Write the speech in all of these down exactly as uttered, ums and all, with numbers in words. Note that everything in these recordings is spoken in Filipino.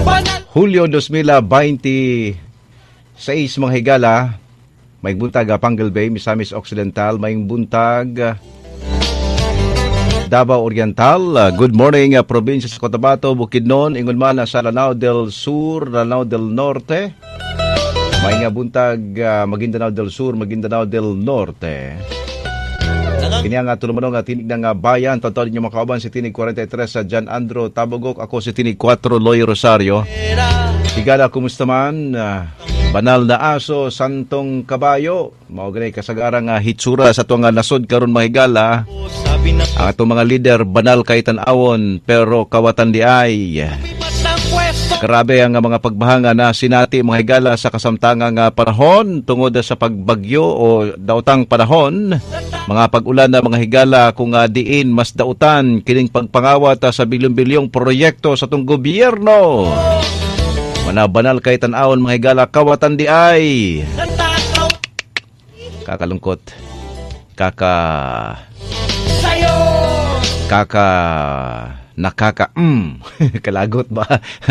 Hulyo dos mil veintiséis mga higala, may buntag Pangal Bay, Misamis Occidental, may buntag Davao Oriental. Good morning, uh, probinsya sa Cotabato, Bukidnon, ingon man sa Lanao del Sur, Lanao del Norte. May nga buntag uh, Maguindanao del Sur, Maguindanao del Norte. Kini nga tulumanon nga tinig ng bayan, totoo ninyo makauban si tinig forty-three sa Jan Andro Tabogok, ako si tinig four Loy Rosario. Higala, kumusta man? Uh, banal na aso, santong kabayo. Mao ganay kasagarang uh, hitsura sa tuwang nasod karon mahigala. Ang atong mga leader banal kay tan-awon pero kawatan di ay. Grabe ang mga pagbahanga na sinati mga higala sa kasamtangang panahon tungod sa pagbagyo o daotang panahon. Mga pag-ulan na mga higala kung uh, diin mas dautan kining pagpangawat uh, sa bilyong-bilyong proyekto sa tong gobyerno. Manabanal kay tan-awon mga higala kawatan di ay. Kakalungkot. Kaka Kaka nakaka mm kalagot ba?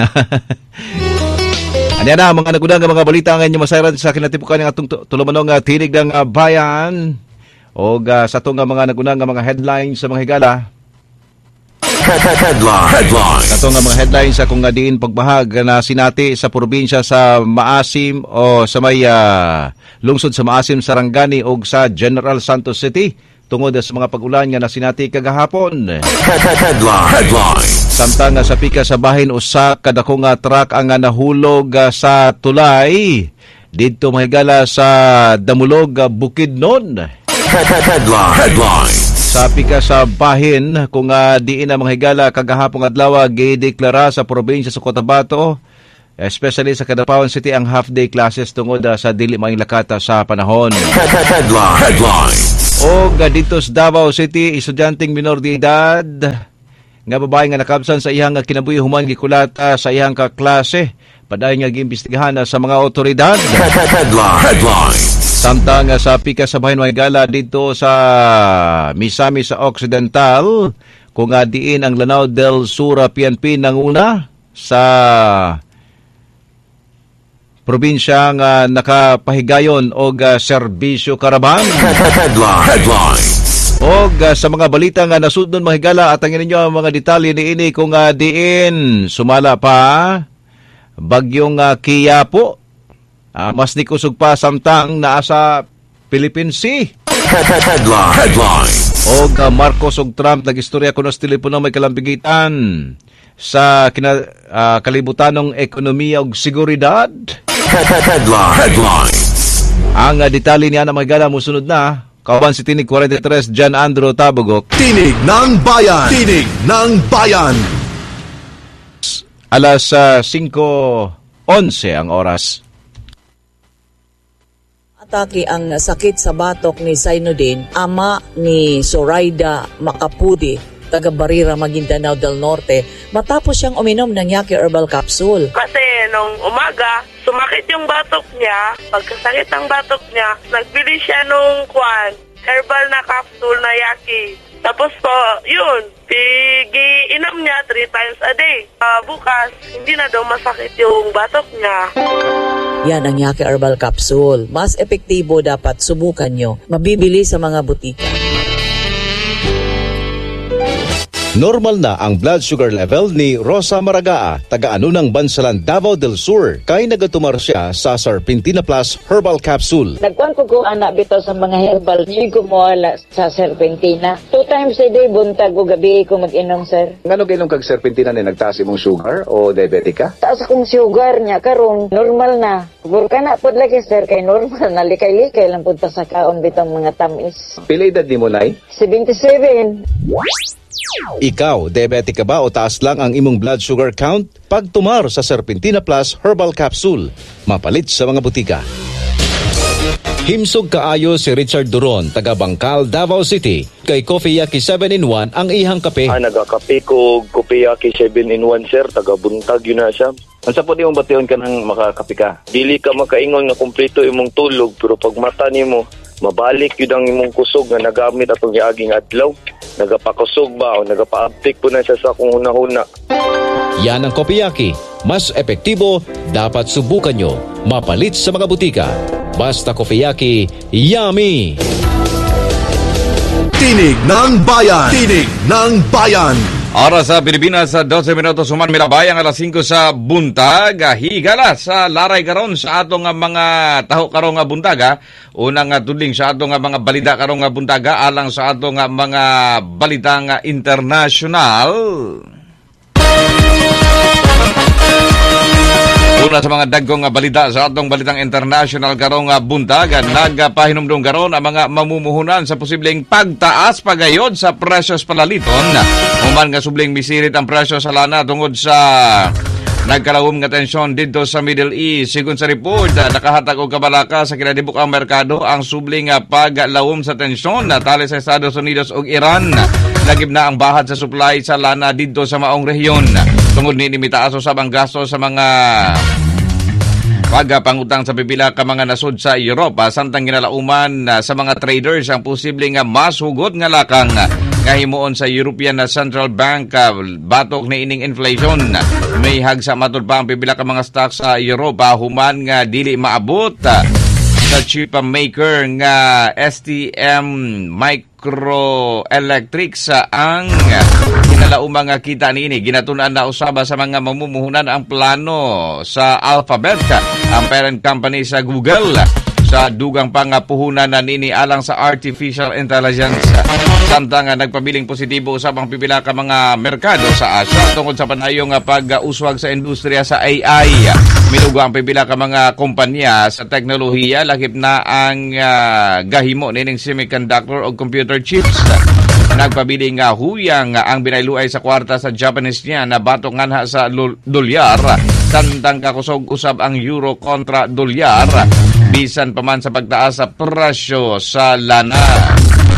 Ano na mga nagudang mga balita ngayon masayran sa kinatipukan ng atong tulumanong uh, tinig ng uh, bayan o uh, sa itong uh, mga nagudang mga headlines sa mga higala. Headline. Headline. Sa itong uh, mga headlines sa kung uh, diin pagbahag na sinati sa probinsya sa Maasim o sa may uh, lungsod sa Maasim, Sarangani o sa General Santos City. Tungod sa mga pag-ulan nga na sinati kagahapon. Headline. Headline. Samtang sa pika sa bahin usa kadako nga truck ang nahulog sa tulay didto mahigala sa Damulog, Bukidnon. Headline. Headline. Sa pika sa bahin kung uh, diin na mga higala kagahapon adlaw gideklara sa probinsya sa Cotabato, especially sa Cadapawan City ang half-day classes tungod uh, sa dili maing lakata sa panahon. Headline. Headline. O dito sa Davao City, estudyanteng minor de edad nga babae nga nakabsan sa iyang kinabuhi human gikulata sa iyang kaklase. Paday nga giimbestigahan sa mga otoridad. Headline. Headline. Samtang sa pika sa bahin Waigala dito sa Misamis sa Occidental, kung nga diin ang Lanao del Sur P N P nanguna sa probinsya nga nakapahigayon og uh, serbisyo karaban. Headline. Headline. Og uh, sa mga balita nga nasudnon mahigala at ang ninyo ang mga detalye ni ini kung uh, diin sumala pa bagyong uh, Kiyapo. Uh, mas nikusog pa samtang naa sa Philippine Sea. Headline. Headline. Og uh, Marcos og Trump nagistorya kuno sa telepono may kalambigitan sa kina, uh, kalibutanong ekonomiya ug seguridad. Headline. Headline. Ang uh, detalye niya na magala musunod na. Kauban si Tinig forty-three, Jan Andro Tabogok. Tinig ng Bayan. Tinig ng Bayan. Alas uh, five eleven ang oras. Atake ang sakit sa batok ni Zainuddin, ama ni Zoraida Macapudi, taga Barira, Maguindanao del Norte, matapos siyang uminom ng Yaki Herbal Capsule. Kasi nung umaga, sumakit yung batok niya. Pagkasakit ang batok niya, nagbili siya nung kwan, herbal na capsule na Yaki. Tapos po, yun, pigi-inom niya three times a day. Uh, bukas, hindi na daw masakit yung batok niya. Yan ang Yaki Herbal Capsule. Mas epektibo dapat subukan nyo. Mabibili sa mga butika. Normal na ang blood sugar level ni Rosa Maragaa, taga-ano ng Bansalan, Davao del Sur, kay nagatumar siya sa Serpentina Plus Herbal Capsule. Nagkuhan ko ko anak bito sa mga herbal, hindi ko mawala sa Serpentina. Two times a day, buntag ko gabi ko mag-inom, sir. Ngano kainom kag Serpentina ni nagtaas imong sugar o diabetic ka? Taas akong sugar niya, karon normal na. Burka na po lagi, sir, kay normal na likay-likay lang po sa kaon bitong mga tamis. Pila edad ni mo, Nay? seventy-seven. Ikaw, diabetic ka ba o taas lang ang imong blood sugar count? Pagtumar sa Serpentina Plus Herbal Capsule, mapalit sa mga butika. Himsog kaayo si Richard Duron, taga Bangkal, Davao City. Kay Coffee Yaki seven in one ang ihang kape. Ah, nagakape ko Coffee Yaki seven in one, sir. Taga buntag yun na siya. Ang sa po di mong batiyon ka ng makakape ka. Dili ka makaingon na kumpleto imong tulog, pero pag mata ni mo, mabalik yun ang imong kusog nga nagamit atong giaging adlaw. Nagapakusog ba o nagapaabtik po na siya sa kung huna-huna. Yan ang Kopiyaki. Mas epektibo, dapat subukan nyo. Mapalit sa mga butika. Basta Kopiyaki, yummy! Tinig ng Bayan! Tinig ng Bayan! Oras sa Pilipinas sa twelve minutos human milabay ang alas singko sa buntag. Higala sa laray karon sa atong mga taho karong nga buntaga. Unang tudling sa atong mga balita karong nga buntaga alang sa atong mga balita nga international. Una sa mga dagkong balita sa atong balitang international karong buntag, nagpahinumdum karon ang mga mamumuhunan sa posibleng pagtaas pagayod sa presyo sa palaliton. Human nga subling misirit ang presyo sa lana tungod sa nagkalawom nga tensyon dito sa Middle East. Sigun sa report, nakahatag og kabalaka sa kinadibuk ang merkado ang subling paglawom sa tensyon tali sa Estados Unidos ug Iran. Lagib na ang bahad sa supply sa lana dito sa maong rehiyon. Tungod ni mitaas usab ang gasto sa mga pagpangutang sa pipila ka mga nasod sa Europa, samtang ginalauman sa mga traders ang posibleng mas hugot nga lakang nga himuon sa European Central Bank batok ni ining inflation. May hagsa matud pa ang pipila ka mga stocks sa Europa human nga dili maabot sa chip maker nga S T M Microelectrics ang kinalaumang nga kita niini. Ginatunan na usaba sa mga mamumuhunan ang plano sa Alphabet, ang parent company sa Google, sa dugang pangapuhunan na nini alang sa artificial intelligence. Samtang nagpabiling positibo usab ang pipila ka mga merkado sa Asia tungod sa panayong pag-uswag sa industriya sa A I. Minugo ang pipila ka mga kompanya sa teknolohiya lakip na ang uh, gahimo nining semiconductor o computer chips. Nagpabiling nga huyang ang binayluay sa kwarta sa Japanese niya na batok nga sa dolyar. Samtang kakusog usab ang euro kontra dolyar bisan pa man sa pagtaas sa presyo sa lana.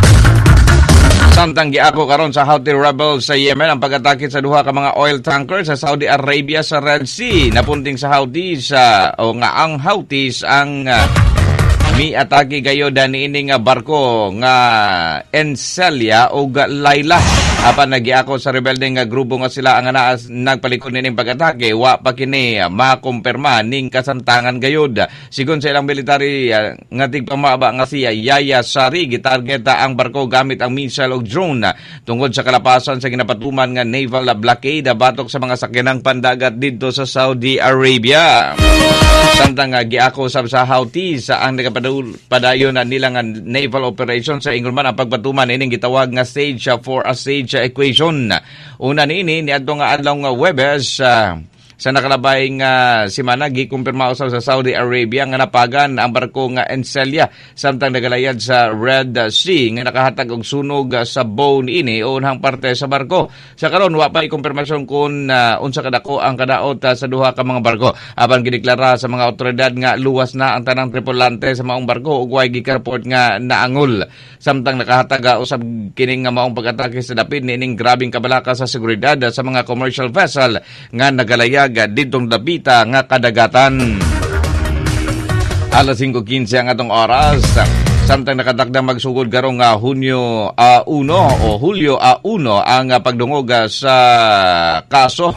Samtang giako karon sa Houthi rebels sa Yemen ang pag-atake sa duha ka mga oil tanker sa Saudi Arabia sa Red Sea. Napunting sa Houthis sa o nga ang Houthis ang uh, mi atake gayod niining nga barko nga Encelia o Laila. Apan nagiako sa rebelde nga grupo nga sila ang naas nagpalikod nining pag-atake, wa pa kini makumpirma ning kasamtangan gayod. Sigon sa ilang military uh, nga tigpamaba nga siya Yaya Sari, gitarget ang barko gamit ang missile o drone tungod sa kalapasan sa ginapatuman nga naval blockade batok sa mga sakyanang pandagat dito sa Saudi Arabia. Samtang uh, giako sab sa Houthi sa ang nagapadayon na nila nga naval operation sa ingulman ang pagpatuman ining gitawag nga stage for a stage equation. Una niini niadto nga adlaw nga Webes uh, sa nakalabayng uh, simana gikumpirma usab sa Saudi Arabia nga napagan ang barko nga Encelia samtang nagalayad sa Red Sea nga nakahatag og sunog uh, sa bow niini o unhang parte sa barko. Sa karon wa pa ikumpirmasyon kun uh, unsa kadako ang kadaot uh, sa duha ka mga barko. Apan gideklara sa mga otoridad nga luwas na ang tanang tripulante sa maong barko ug way gikarport nga naangol. Samtang nakahatag uh, usab kining nga maong pag-atake sa dapit niining grabing kabalaka sa seguridad uh, sa mga commercial vessel nga nagalayag ditong dapita nga kadagatan. Alas singko kinse ang atong oras. Samtang nakadakdang magsugod karong nga Hunyo uh, uno o Hulyo uh, uno ang uh, pagdungog uh, sa kaso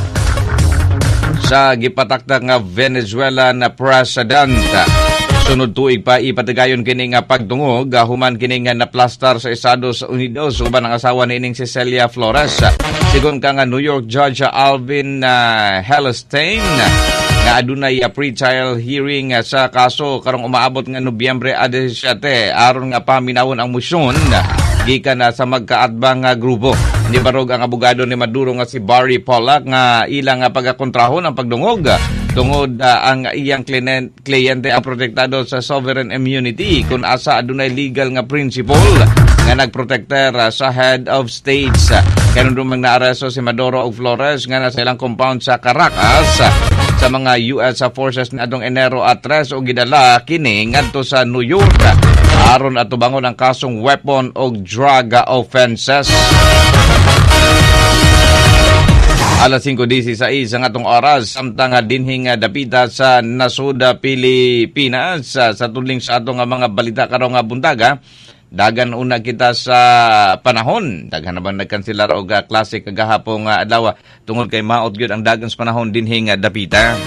sa gipatakdak nga Venezuelan president. Sunod tuig pa ipatigayon kini nga pagdungog human kini nga naplastar sa Estados Unidos uban ang asawa niining si Celia Flores. Sigon ka nga New York Judge Alvin uh, Hellerstein nga adunay uh, pre-trial hearing uh, sa kaso karong umaabot nga Nobyembre seventeen aron nga paminawon ang motion gikan na sa magkaatbang nga grupo. Ni barog ang abogado ni Maduro nga si Barry Pollack nga ilang nga pagakontrahon ang pagdungog tungod uh, ang iyang kliyente ang protektado sa sovereign immunity kung asa adunay legal nga principle nga nagprotekter uh, sa head of states. Karon dumang naaresto si Maduro og Flores nga nasa ilang compound sa Caracas sa mga U S forces ni adtong Enero tres o gidala kini ngadto sa New York aron atubangon ang kasong weapon o drug offenses. Alas singko dieciséis ang atong oras, samtang dinhing dapita sa Nasuda, Pilipinas. Sa tudling sa atong mga balita karong buntaga, dagan una kita sa panahon. Daghan naman nagkanselar og klase kagahapong adlaw tungod kay maot gyud ang dagan sa panahon dinhing dapita.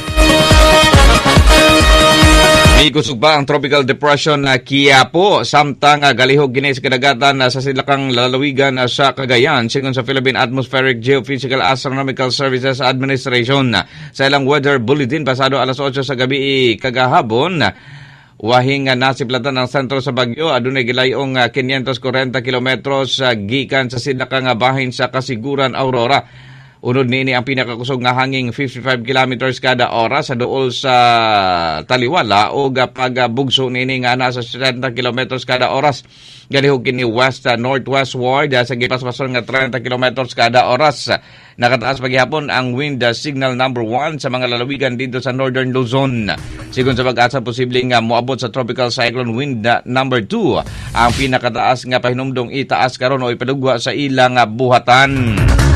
May kusog pa ang tropical depression na Quiapo, samtang uh, galihog gini sa kadagatan uh, sa silakang lalawigan uh, sa Cagayan, sigon sa Philippine Atmospheric Geophysical Astronomical Services Administration. Uh, sa ilang weather bulletin pasado alas otso sa gabi kagahapon, uh, wahing uh, nasiplatan ang sentro sa Bagyo, adunay gilayong uh, five hundred forty kilometros uh, gikan sa silakang uh, bahin sa Kasiguran, Aurora. Unod niini ang pinakakusog nga hanging fifty-five kilometers kada oras sa duol sa taliwala o pagbugso niini nga nasa seventy kilometers kada oras. Galihog kini west uh, northwestward uh, sa gipaspason nga thirty kilometers kada oras. Nakataas paghihapon ang wind uh, signal number one sa mga lalawigan dito sa northern Luzon. Sigon sa pag-asa, posibleng uh, moabot sa tropical cyclone wind uh, number two. Ang pinakataas nga pahinumdong itaas karon o ipadugwa sa ilang uh, buhatan.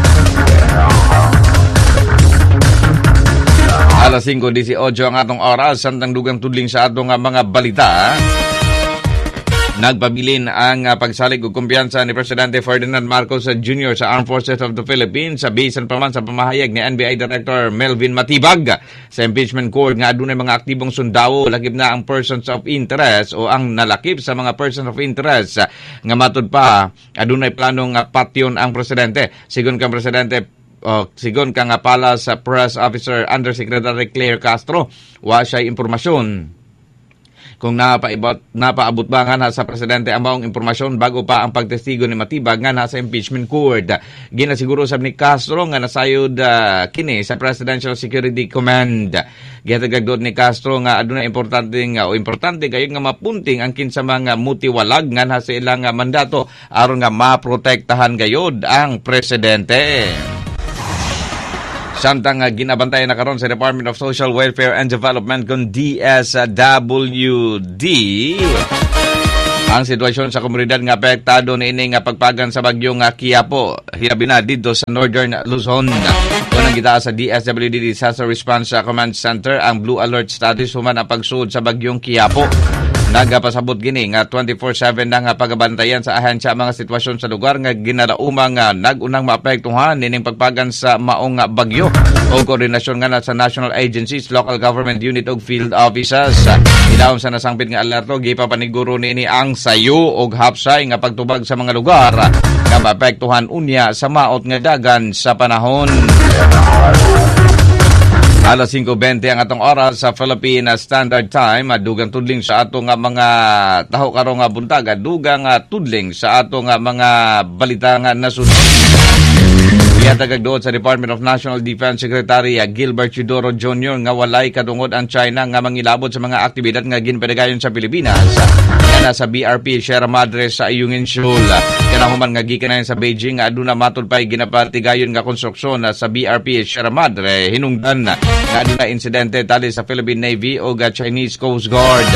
Alas singko dieciocho ang atong oras, samtang dugang tudling sa atong uh, mga balita. Nagpabilin ang uh, pagsalig ug kumpiyansa ni Presidente Ferdinand Marcos Junior sa Armed Forces of the Philippines, sa bisan pa man sa pamahayag ni N B I Director Melvin Matibag sa impeachment court nga adunay mga aktibong sundao lakip na ang persons of interest o ang nalakip sa mga persons of interest uh, nga matud pa adunay planong uh, patyon ang presidente. Sigon kang presidente Uh, sigon ka nga pala sa press officer Undersecretary Claire Castro, wa siya impormasyon kung napaibot, napaabot ba nga na sa presidente ang maong impormasyon bago pa ang pagtestigo ni Matibag nga na sa impeachment court. Ginasiguro sab ni Castro nga nasayod uh, kini sa Presidential Security Command. Gihatagagdod ni Castro nga aduna importante nga o importante kayo nga mapunting ang kinsa mga mutiwalag nga na sa ilang uh, mandato aron nga maprotektahan gayod ang presidente. Samtang uh, ginabantayan na karon sa Department of Social Welfare and Development kung D S W D ang sitwasyon sa komunidad nga apektado niini nga pagpagan sa bagyo nga Quiapo, hilabi na dito sa Northern Luzon. Unang kita sa D S W D Disaster Response Command Center ang Blue Alert status human ang pagsuod sa bagyong Quiapo. Nagapasabot gini nga twenty-four seven na nga pagabantayan sa ahensya mga sitwasyon sa lugar nga ginalaumang nga nagunang maapektuhan nining pagpagan sa maong bagyo o koordinasyon nga na sa national agencies, local government unit ug field offices. Ilawom sa nasangpit nga alerto gipapaniguro niini ang sayo og hapsay nga pagtubag sa mga lugar nga maapektuhan unya sa maot nga dagan sa panahon. Alas singko twenty ang atong oras sa Philippine Standard Time. Dugang tudling sa atong mga taho karong buntag. Dugang tudling sa atong mga balita nga nasunod. Ihatagagdood sa Department of National Defense Secretary Gilbert Chidoro Junior nga walay kadungod ang China nga mangilabot sa mga aktibidad nga ginpadagayon sa Pilipinas. Nga nasa B R P Sierra Madre sa Ayungin Shoal. Kanahuman nga gikanayon sa Beijing nga aduna matod pay ginapatigayon nga konstruksyon sa B R P Sierra Madre. Hinungdan nga aduna insidente tali sa Philippine Navy o Chinese Coast Guard.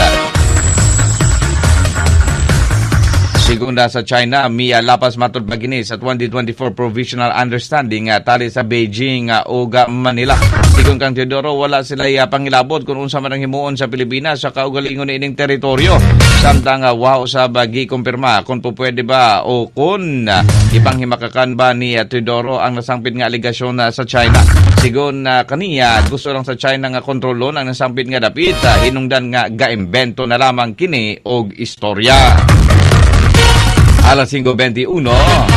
Segunda sa China, Mia Lapas matod magini sa twenty twenty-four Provisional Understanding uh, tali sa Beijing uh, o Manila. Sigon kang Teodoro, wala sila uh, pangilabot kung unsa man ang himuon sa Pilipinas sa kaugalingon ining teritoryo. Samtang uh, wow sa bagi kumpirma kung po pwede ba o kung uh, ipanghimakakan ba ni uh, Teodoro ang nasangpit nga aligasyon uh, sa China. Sigon uh, kaniya, gusto lang sa China nga kontrolon ang nasangpit nga dapit. Uh, hinungdan nga gaimbento na lamang kini og istorya. Alas singko twenty-one.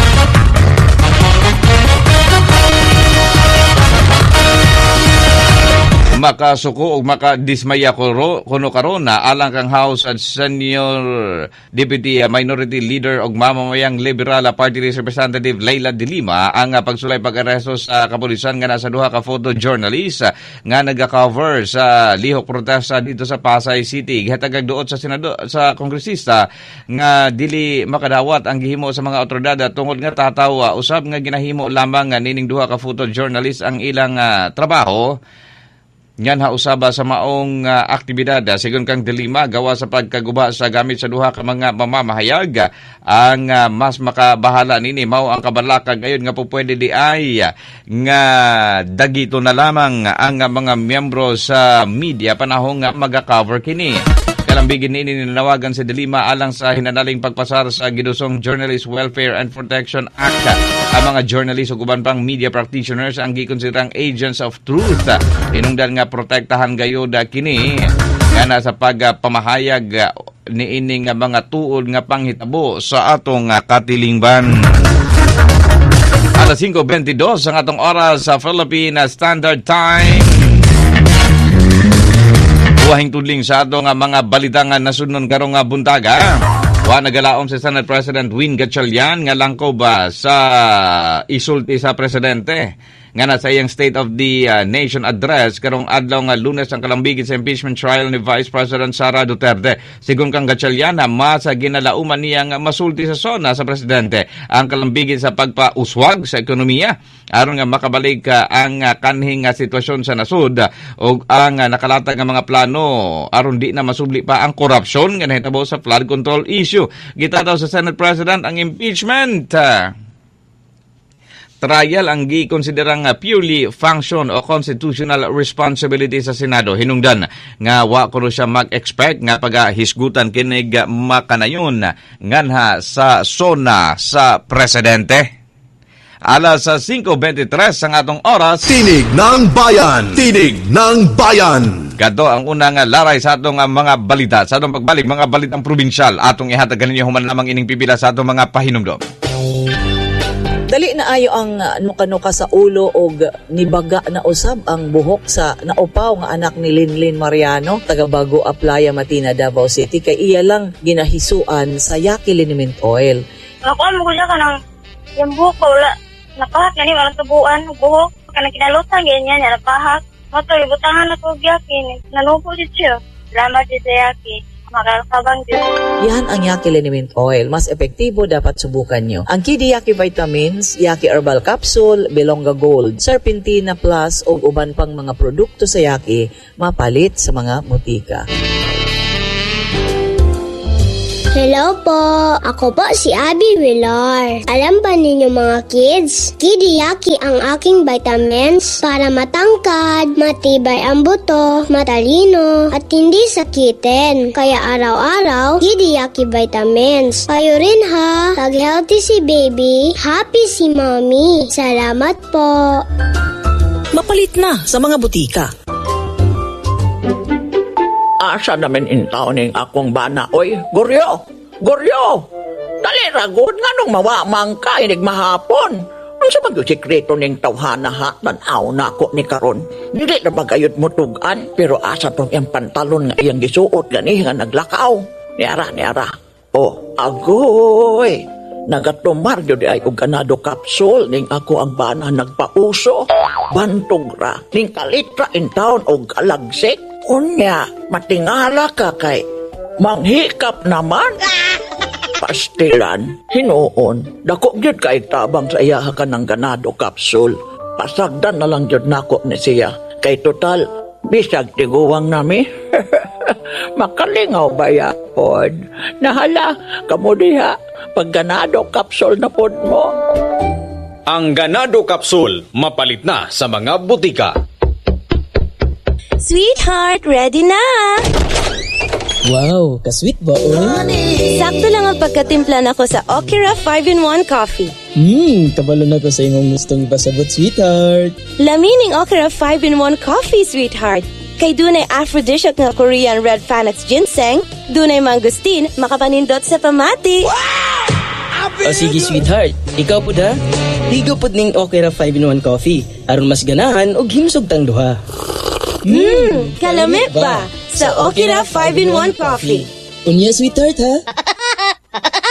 Makasuko o makadismaya kuno karon na alang kang House at Senior Deputy Minority Leader og mamamayang Liberal Party List Representative Leila De Lima ang pagsulay pag-aresto sa kapulisan nga nasa duha ka photojournalist nga naga-cover sa lihok protesta dito sa Pasay City. Gihatag duot sa senado sa kongresista nga dili makadawat ang gihimo sa mga otoridad tungod nga tataw usab nga ginahimo lamang nining duha ka photojournalist ang ilang uh, trabaho. Ngan ha usaba sa maong uh, aktibidad uh, sigon kang dilima gawa sa pagkaguba sa gamit sa duha ka mga mamamahayag uh, ang uh, mas makabahala nini mao ang kabalakag ayon nga po pwede di ay uh, nga dagito na lamang ang uh, mga miyembro sa media panahon nga maga-cover kini. Kalambigin nini ninawagan sa dilima alang sa hinanaling pagpasar sa gidusong Journalist Welfare and Protection Act. Ang mga journalist o uban pang media practitioners ang gikonsiderang agents of truth. Inungdan nga protektahan gayud kini nga nasa pagpamahayag niini nga mga tuod nga panghitabo sa atong katilingban. Alas singko bentidós ang atong oras sa Philippine Standard Time. Buhahing tudling sa ato nga mga balitangan na sunod karong nga buntaga. Wa nagalaom si Senate President Win Gatchalian nga langko ba sa isulti sa presidente nga na sa iyang State of the uh, Nation address karong adlaw nga Lunes ang kalambigin sa impeachment trial ni Vice President Sara Duterte. Sigon kang Gatchalian, masa ginalauman niya nga masulti sa sona sa presidente ang kalambigin sa pagpauswag sa ekonomiya aron nga makabalik uh, ang uh, kanhing uh, sitwasyon sa nasud o ang uh, nakalatag nga mga plano aron di na masubli pa ang korupsyon nga nahitabo sa flood control issue. Gita daw sa Senate President ang impeachment uh, trial ang gikonsiderang purely function o constitutional responsibility sa Senado. Hinungdan nga wa kuno siya mag-expect nga pagahisgutan kinig makanayon nganha sa sona sa presidente. Alas singko bentitres ang atong oras. Tinig ng Bayan! Tinig ng Bayan! Kadto ang unang laray sa atong mga balita. Sa atong pagbalik, mga balitang probinsyal. Atong ihatagan ninyo human lamang ining pipila sa atong mga pahinumdom. Dali na ayo ang nuka-nuka sa ulo og nibaga na usab ang buhok sa naupaw nga anak ni Linlin Mariano, taga Bago Aplaya, Matina, Davao City. Kay iya lang ginahisuan sa Yaki Liniment Oil. Ako mo ko ka ng yung buhok ko, wala, napahak yan, walang tubuan, buhok, kanang kinalutan, ganyan, yan, napahak. Mato, ibutangan na ko Yaki, nanupo dito siya. Salamat dito Yaki. Makakabang din. Yan ang Yaki Liniment Oil. Mas epektibo, dapat subukan nyo. Ang Kidi Yaki Vitamins, Yaki Herbal Capsule, Belonga Gold, Serpentina Plus o uban pang mga produkto sa Yaki mapalit sa mga butika. Hello po! Ako po si Abby Villar. Alam ba ninyo mga kids? Kidi Yaki ang aking vitamins para matangkad, matibay ang buto, matalino, at hindi sakitin. Kaya araw-araw, Kidi Yaki vitamins. Kayo rin ha! Pag-healthy si baby, happy si mommy. Salamat po! Mapalit na sa mga butika. Asa namin intaw ning akong bana. Oy, Goryo! Goryo! Dali ragod nga nung mawamang ka inig mahapon. Ano sa mag-sikreto ning tawhana ha? Tanaw na ako ni karon. Hindi na magayod mo tugan, pero asa tong iyang pantalon nga iyang gisuot gani nga naglakaw. Niara, niara. Oh, agoy! Nagatumar yun ay og ganado kapsul ning ako ang bana nagpauso. Bantog ra, ning kalitra in town og kalagsik. Unya, matingala ka kay manghikap naman. Pastilan, hinuon, dako gyud kay tabang sa iya ka ng ganado kapsul. Pasagdan na lang gyud nako ni siya. Kay total, bisag tiguwang nami. Makalingaw ba yapod? Nahala, kamo diha, pag ganado kapsul na pod mo. Ang ganado kapsul, mapalit na sa mga butika. Sweetheart, ready na! Wow, ka-sweet ba, oh? Sakto lang ang pagkatimpla na ko sa Okira five in one Coffee. Hmm, kabalo na ko sa imong gustong ipasabot, sweetheart. Lamining Okira five in one Coffee, sweetheart. Kay dunay aphrodisiac nga Korean red Panax ginseng, dunay mangustin, makapanindot sa pamati. Wow! O sige, sweetheart. Ikaw po da? Ligo po ning Okira five in one Coffee. Aron mas ganahan o himsog tang duha. Hmm, kalamit ba? Sa Okira five in one Coffee. Unya, sweetheart, ha?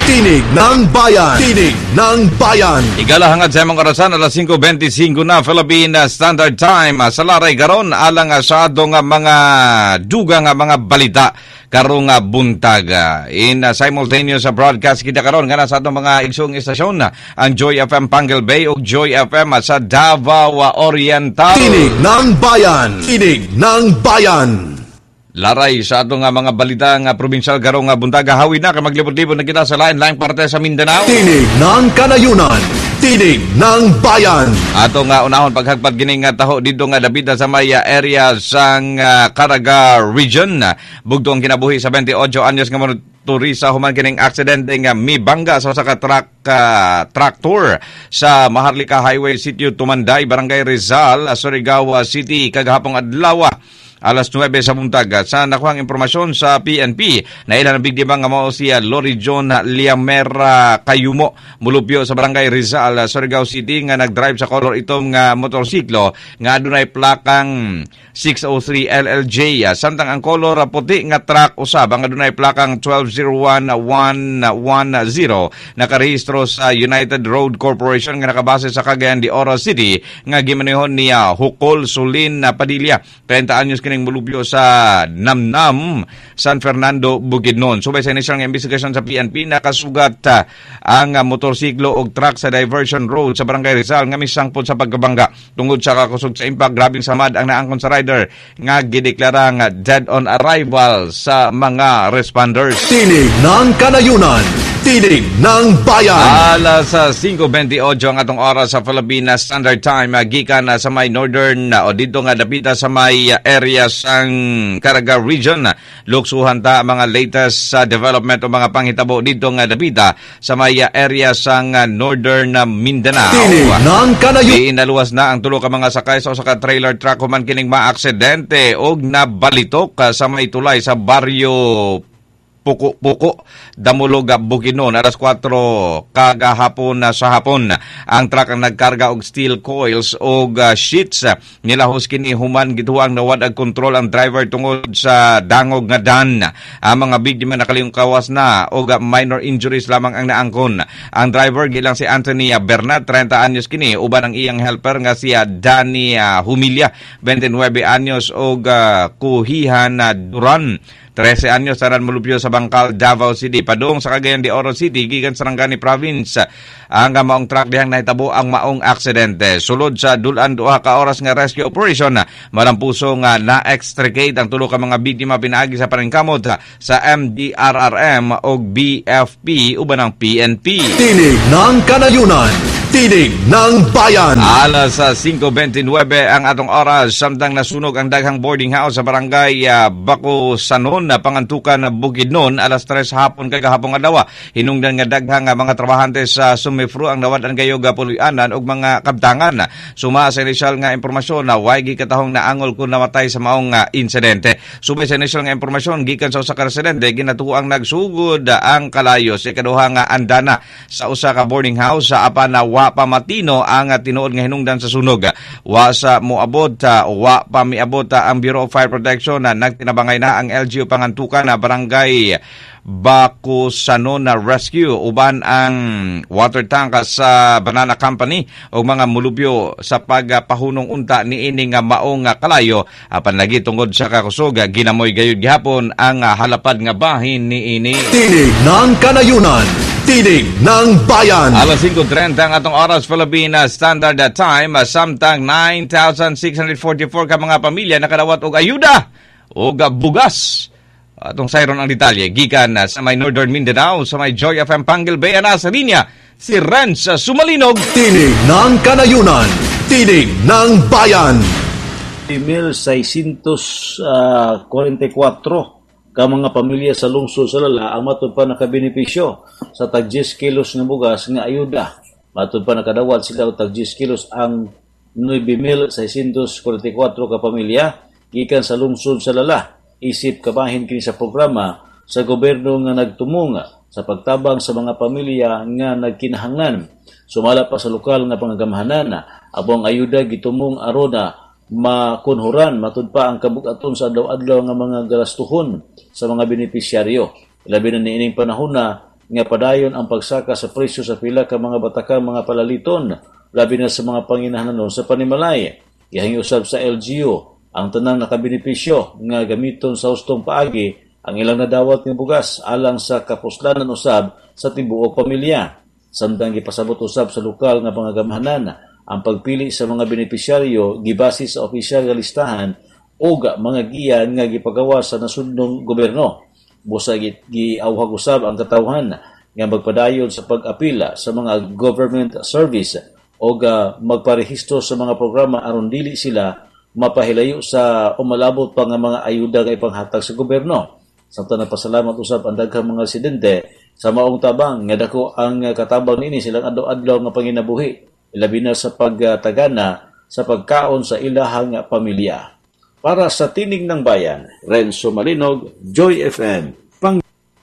Tinig ng Bayan. Tinig ng Bayan. Igalahangad sa mga orasan, alas singko bentisinko na Philippine Standard Time. Sa laray garon, alang sa nga mga duga nga mga balita karong buntag. In uh, simultaneous broadcast kita karon nga sa atong mga igsong istasyon, ang Joy F M Pangal Bay ug Joy F M sa Davao Oriental. Tinig ng Bayan. Tinig ng Bayan. Laray sa atong nga mga balita nga probinsyal karong buntag. Hawid na kay maglibot-libot na kita sa lain-laing parte sa Mindanao. Tinig ng Kanayunan. Tinig ng Bayan. Ato nga unahon paghagpad gining nga taho dito nga dapita sa may area sang uh, Caraga region. Bugtong kinabuhi sa twenty-eight anyos nga motorista human kining aksidente nga mibangga sa usa ka truck uh, tractor sa Maharlika Highway Sitio Tumanday, Barangay Rizal, Surigao City kagahapong adlaw. Alas nuwebe sa buntag. Sa nakuhang impormasyon sa P N P na ilan ang biktima nga mao si Lori John Liamera Kayumo mulupyo sa Barangay Rizal, Surigao City nga nagdrive sa kolor itong nga motorsiklo nga adunay plakang six oh three L L J. Samtang ang kolor puti nga truck usab ang adunay plakang twelve oh one one one zero nakarehistro sa United Road Corporation nga nakabase sa Cagayan de Oro City nga gimanehon niya Hukol Sulin Padilla, thirty anyos kining mulupyo sa Namnam, San Fernando, Bukidnon. Subay sa inisyal nga investigasyon sa P N P, nakasugat uh, ang uh, motorsiklo o truck sa diversion road sa Barangay Rizal nga misangpod sa pagkabangga. Tungod sa kakusog sa impact, grabing samad ang naangkon sa rider nga gideklarang uh, dead on arrival sa mga responders. Tinig ng Kanayunan. Tinig ng Bayan. Alas uh, singko bentiocho ang atong oras sa Philippine Standard Time. Uh, gikan uh, sa may northern uh, o dito nga dapita sa may uh, area sang Caraga region. Luksuhan ta mga latest uh, development o mga panghitabo dito nga dapita sa may uh, area sang uh, northern uh, Mindanao. Tinig ng Kanayunan. Inaluwas na ang tulo ka mga sakay sa usa ka trailer truck human kining maaksidente og nabalitok uh, sa may tulay sa baryo Puko-Puko, Damulog, Bukidnon. Alas kwatro kagahapon na sa hapon. Ang truck ang nagkarga og steel coils o uh, sheets. Nilahos kini human gituang nawad ag kontrol ang driver tungod sa dangog nga dan. Ang mga biktima nakaliyong kawas na o uh, minor injuries lamang ang naangkon. Ang driver gilang si Anthony Bernat, thirty anyos kini. Uban ang iyang helper nga siya Danny uh, Humilia, twenty-nine anyos o uh, Kuhihan uh, Duran. thirteen anyos taran mulupyo sa Bangkal, Davao City. Padung sa Cagayan de Oro City, gikan Sarangani Province. Ang maong truck dihang nahitabo ang maong aksidente. Sulod sa dulan duha ka oras nga rescue operation, malampuso nga na-extricate ang tulo ka mga biktima pinaagi sa paningkamot sa M D R R M o B F P uban ang P N P. Tinig ng Kanayunan. Tinig ng Bayan. Alas singko bentinwebe ang atong oras, samtang nasunog ang daghang boarding house sa barangay uh, Bako Sanon na pangantukan na Bukidnon. Alas tres hapon kay kahapon adlaw. Hinungdan nga daghang uh, mga trabahante sa Sumifru ang nawad ang gayog pulianan og mga kabtangan. Suma sa inisyal nga impormasyon na way gikatahong naangol kun namatay sa maong uh, insidente. Suma sa inisyal nga impormasyon gikan sa usa ka residente ginatuang nagsugod uh, ang kalayo sa ikaduha nga andana sa usa ka boarding house sa apan na wa pa matino ang uh, tinuod nga hinungdan sa sunog. Wa sa moabot uh, wa pa miabot uh, ang Bureau of Fire Protection na uh, nagtinabangay na ang L G U pangantukan na barangay Bako Sanon na rescue uban ang water tank sa Banana Company o mga mulupyo sa pagpahunong unta ni ini nga maong kalayo. Apan lagi tungod sa kakusog ginamoy gayud gihapon ang halapad nga bahin ni ini. Tinig ng Kanayunan. Tinig ng Bayan. Alas singko trenta ang atong oras Philippine Standard Time. Samtang nine thousand six hundred forty-four ka mga pamilya nakadawat og ayuda o bugas. Atong sayron ang detalye gikan sa may Northern Mindanao sa may Joy F M Pangal Bay ana sa linya si Renz Sumalinog. Tinig ng Kanayunan. Tinig ng Bayan. mil seiscientos cuarenta-cuatro ka mga pamilya sa lungsod sa Lala ang matud pa nakabenepisyo sa tag ten kilos nga bugas nga ayuda. Matud pa nakadawat sila og tag ten kilos ang nine mil seiscientos cuarenta-cuatro ka pamilya gikan sa lungsod sa Lala. Isip kabahin kini sa programa sa gobyerno nga nagtumunga sa pagtabang sa mga pamilya nga nagkinahanglan. Sumala pa sa lokal nga pangagamahanan abong ayuda gitumong arona makunhuran matud pa ang kabug-aton sa adlaw-adlaw nga mga galastuhon sa mga benepisyaryo. Labi na niining panahon na nga padayon ang pagsaka sa presyo sa pila ka mga batakang mga palaliton, labi na sa mga panginahanon sa panimalay. Gihangi usab sa L G U ang tanang nakabenepisyo nga gamiton sa hustong paagi ang ilang nadawat nga bugas alang sa kapuslanan usab sa tibuok pamilya. Samtang gipasabot usab sa lokal nga pangagamahanan ang pagpili sa mga benepisyaryo gibase sa opisyal nga listahan o mga giyan nga gipagawa sa nasudnong gobyerno. Busa giawhag usab ang katawhan nga magpadayon sa pag-apila sa mga government service o magparehistro sa mga programa aron dili sila mapahilayo sa umalabot pa nga mga ayuda nga ipanghatag sa gobyerno. Samtang napasalamat usab ang daghang mga residente sa maong tabang nga dako ang katabang nini silang adlaw-adlaw nga panginabuhi, labi na sa pagtagana sa pagkaon sa ilahang pamilya. Para sa Tinig ng Bayan, Renzo Malinog, Joy F M. Pang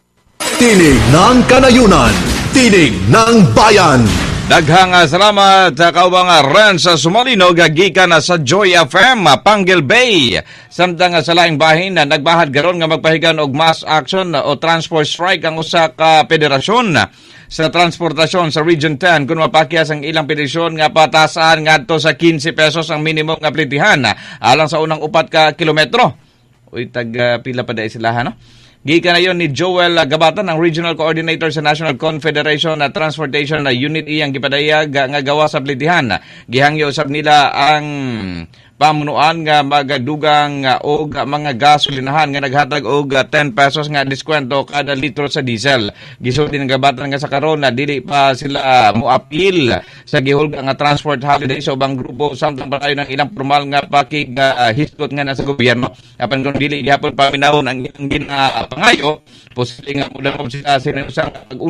Tinig ng Kanayunan, Tinig ng Bayan. Daghang salamat sa kaubang Ren sa Sumalinog gikan sa Joy F M Panggil Bay. Samtang sa laing bahin na nagbahad garon nga magpahigan og mass action o transport strike ang usa ka federasyon sa transportasyon sa Region ten kun mapakyas ang ilang petisyon nga patasan ngadto sa quince pesos ang minimum nga plitihan alang sa unang upat ka kilometro. Uy tag uh, pila pa dai sila no. Gikan na yun ni Joel Gabatan, ang Regional Coordinator sa National Confederation na Transportation na Unit iyang gipadayag nga gawa sa plitihan. Gihangyo usab nila ang pamunuan nga magadugang og mga gasolinahan nga naghatag og ten pesos nga diskwento kada litro sa diesel. Gisulti ng Gabatan nga sa karon na dili pa sila moapil sa gihulga nga transport holiday sa ubang grupo samtang padayon ng ilang formal nga pakig uh, hiskot nga nasa gobyerno. Apan kung dili gihapon paminawon ang ilang gina pangayo, posible nga mudan mo sila sa usang